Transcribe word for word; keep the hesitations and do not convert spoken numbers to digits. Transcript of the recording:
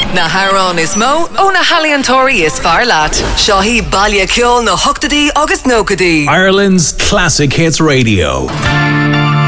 Na Harrán is mó ó na Haliantori is far lát. Shahi Balya Kjol no Hoktadi August Nokadi. Ireland's Classic Hits Radio.